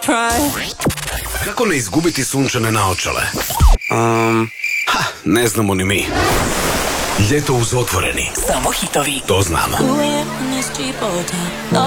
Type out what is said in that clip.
Kako ne izgubiti sunčane naočale? Ne znamo ni mi. Ljeto uz Otvoreni. Samo hitovi. To znamo.